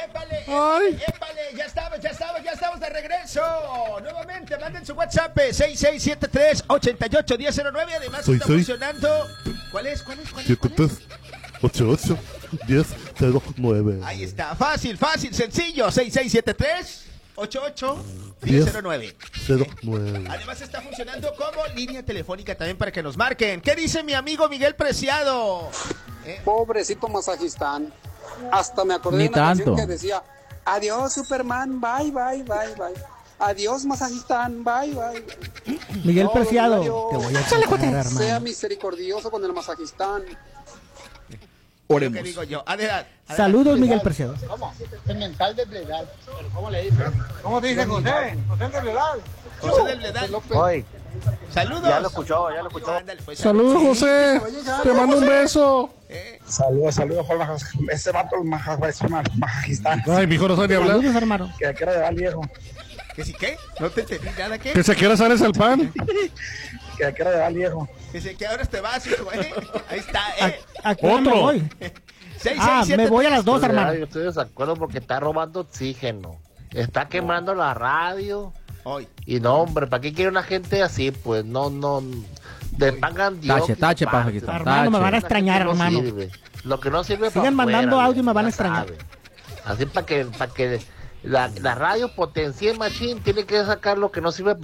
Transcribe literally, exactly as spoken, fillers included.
épale, Ay. épale, épale, ya estamos, ya estamos, ya estamos de regreso. Nuevamente, manden su WhatsApp seis seis siete tres, ocho ocho uno cero cero nueve. Además Soy, está soy. funcionando. ¿Cuál es? ¿Cuál es? ¿Cuál es? siete ¿Cuál es? tres ocho ocho diez cero nueve. Ahí está, fácil, fácil, sencillo. seis seis siete tres, ocho ocho uno cero cero nueve. cero nueve. Además está funcionando como línea telefónica también para que nos marquen. ¿Qué dice mi amigo Miguel Preciado? ¿Eh? Pobrecito masajistán. Hasta me acordé Ni de una tanto. canción que decía: adiós Superman, bye, bye, bye, bye. Adiós masajistán, bye, bye. Miguel No, Preciado, Dios, te voy a Dios, explicar, sea hermano. misericordioso con el masajistán. ¿Qué digo yo? Adelante. Saludos, Miguel Preciado. ¿Cómo? El mental de Bledal. ¿Cómo le dice? ¿Cómo te dice José? José de Bledal. José del Bledal. Hoy. Saludos. Ya lo escuchó, ya lo escuchó. Ándale, pues, Saludos, José. Te mando un beso. Eh, Saludos, saludos, Juan. Ese vato es majistán. Ay, mijo, no sabe ni hablar. Saludos, hermano. Que quiera llevar al viejo. ¿Que sí qué? No te entendí nada, ¿qué? Que se quiera sales al pan. Que quiera llevar al viejo. Que se que ahora te vas, hijo, ¿eh? Ahí está, ¿eh? ¿A, a qué hora me Otro. voy? seis, Ah, seis, siete, me voy a tres. las dos, hermano. Yo estoy de desacuerdo porque está robando oxígeno. Está quemando la radio. Hoy. Y no, hombre, ¿para qué quiere una gente así? Pues no, no. De pangan Dios. Tache, tache, Pajito. Hermano, me van a extrañar, hermano. Lo que no sirve para. Sigan mandando audio y me van a extrañar. Así para que, para que la, la radio potencie machín, tiene que sacar lo que no sirve